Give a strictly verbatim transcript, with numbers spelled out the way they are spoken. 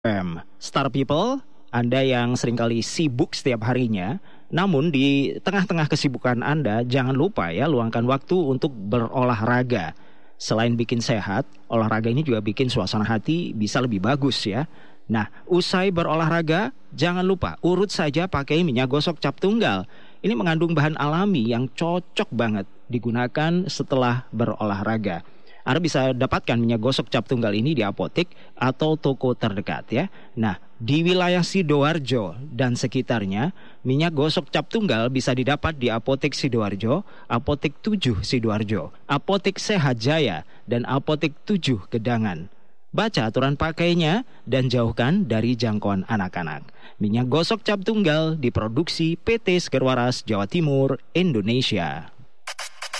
M. Star People, Anda yang seringkali sibuk setiap harinya, namun di tengah-tengah kesibukan Anda, jangan lupa ya luangkan waktu untuk berolahraga. Selain bikin sehat, olahraga ini juga bikin suasana hati bisa lebih bagus ya. Nah, usai berolahraga, jangan lupa urut saja pakai minyak gosok cap tunggal. Ini mengandung bahan alami yang cocok banget digunakan setelah berolahraga. Anda bisa dapatkan minyak gosok cap tunggal ini di apotek atau toko terdekat ya. Nah, di wilayah Sidoarjo dan sekitarnya, minyak gosok cap tunggal bisa didapat di Apotek Sidoarjo, Apotek tujuh Sidoarjo, Apotek Sehat Jaya, dan Apotek tujuh Gedangan. Baca aturan pakainya dan jauhkan dari jangkauan anak-anak. Minyak gosok cap tunggal diproduksi P T Segerwaras Jawa Timur, Indonesia.